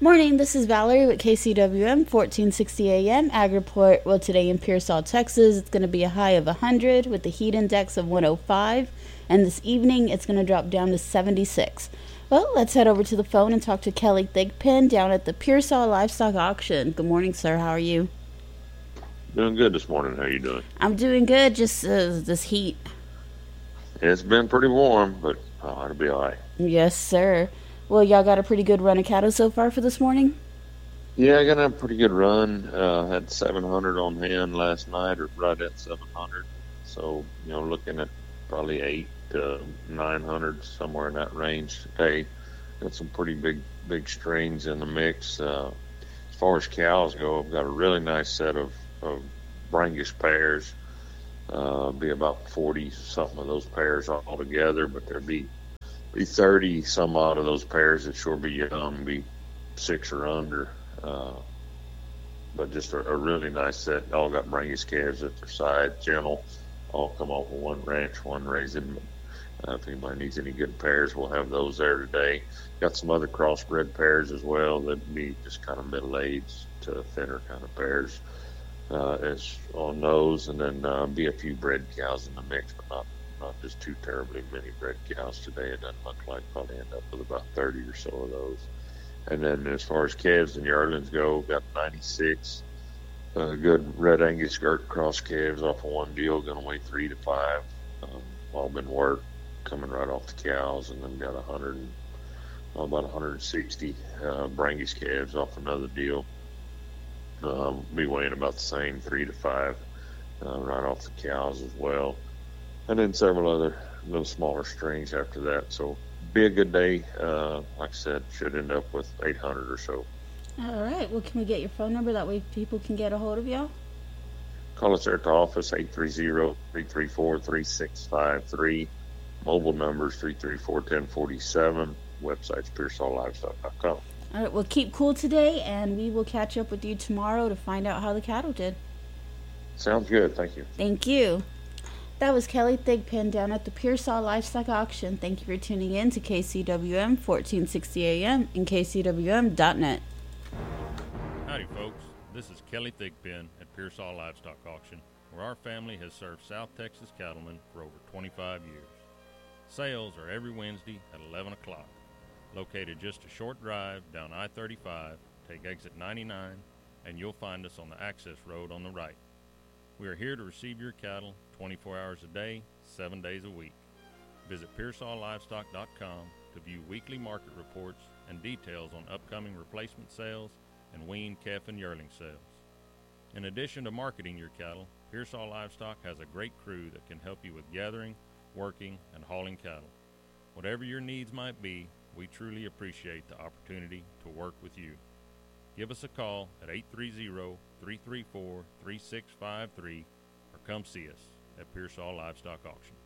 Morning, this is Valerie with KCWM 1460 AM Ag Report. Well, today in Pearsall, Texas, it's going to be a high of 100 with the heat index of 105. And this evening, it's going to drop down to 76. Well, let's head over to the phone and talk to Kelly Thigpen down at the Pearsall Livestock Auction. Good morning, sir. How are you? Doing good this morning. How you doing? I'm doing good. Just this heat. It's been pretty warm, but it'll be all right. Yes, sir. Well, y'all got a pretty good run of cattle so far for this morning? Yeah, I got a pretty good run. Had 700 on hand last night, or right at 700. So, looking at probably 8 to 900, somewhere in that range today. Got some pretty big strains in the mix. As far as cows go, I've got a really nice set of Brangus pairs. Be about 40 something of those pairs all together, but there'd be 30 some odd of those pairs that sure be young, be 6 or under. But just a really nice set. All got Brangus calves at their side, gentle. All come off of one ranch, one raising. If anybody needs any good pairs, we'll have those there today. Got some other crossbred pairs as well that'd be just kind of middle-aged to thinner kind of pairs as on those, and then be a few bred cows in the mix, but not just too terribly many bred cows today. It doesn't look like probably end up with about 30 or so of those. And then as far as calves and yearlings go, got 96 good red Angus skirt cross calves off of one deal, going to weigh 3 to 5. All been worked, coming right off the cows, and then got about 160 Brangus calves off another deal. Be weighing about the same, 3 to 5, right off the cows as well. And then several other little smaller strings after that. So be a good day. Like I said, should end up with 800 or so. All right. Well, can we get your phone number? That way people can get a hold of y'all. Call us there at the office, 830-334-3653. Mobile numbers 334-1047. Website's PearsallLivestock.com. All right. Well, keep cool today, and we will catch up with you tomorrow to find out how the cattle did. Sounds good. Thank you. Thank you. That was Kelly Thigpen down at the Pearsall Livestock Auction. Thank you for tuning in to KCWM 1460 AM and KCWM.net. Howdy, folks. This is Kelly Thigpen at Pearsall Livestock Auction, where our family has served South Texas cattlemen for over 25 years. Sales are every Wednesday at 11 o'clock. Located just a short drive down I-35, take exit 99, and you'll find us on the access road on the right. We are here to receive your cattle 24 hours a day, 7 days a week. Visit PearsallLivestock.com to view weekly market reports and details on upcoming replacement sales and weaned calf and yearling sales. In addition to marketing your cattle, Pearsall Livestock has a great crew that can help you with gathering, working, and hauling cattle. Whatever your needs might be, we truly appreciate the opportunity to work with you. Give us a call at 830-334-3653 or come see us at Pearsall Livestock Auction.